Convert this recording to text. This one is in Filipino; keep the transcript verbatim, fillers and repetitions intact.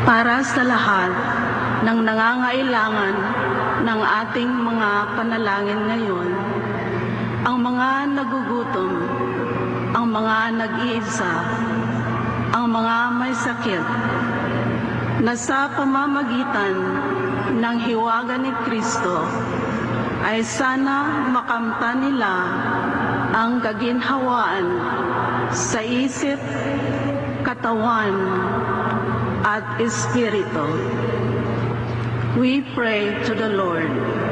para sa lahat ng nangangailangan ng ating mga panalangin ngayon, ang mga nagugutom, ang mga nag-iisa, ang mga may sakit, na sa pamamagitan ng hiwaga ni Kristo ay sana makamtan nila ang kaginhawaan sa isip, katawan, at espiritu. We pray to the Lord.